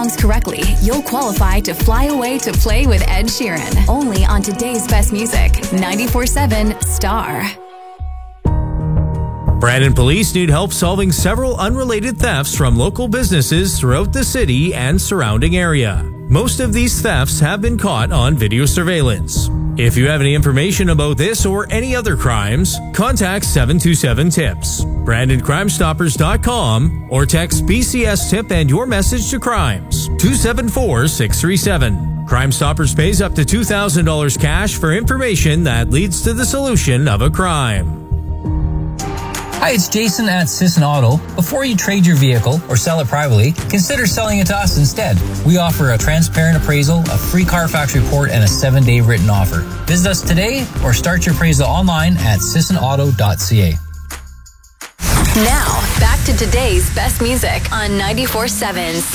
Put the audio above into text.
songs correctly, you'll qualify to fly away to play with Ed Sheeran. Only on today's best music, 94.7 Star. Brandon police need help solving several unrelated thefts from local businesses throughout the city and surrounding area. Most of these thefts have been caught on video surveillance. If you have any information about this or any other crimes, contact 727-TIPS, BrandonCrimeStoppers.com, or text BCS-TIP and your message to Crimes 274-637. Crime Stoppers pays up to $2,000 cash for information that leads to the solution of a crime. Hi, it's Jason at Sisson Auto. Before you trade your vehicle or sell it privately, consider selling it to us instead. We offer a transparent appraisal, a free Carfax report, and a 7-day written offer. Visit us today or start your appraisal online at sissonauto.ca. Now, back to today's best music on 94.7